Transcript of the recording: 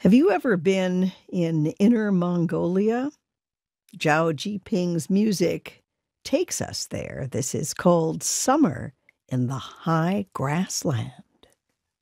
Have you ever been in Inner Mongolia? Zhao Jiping's music takes us there. This is called Summer in the High Grassland.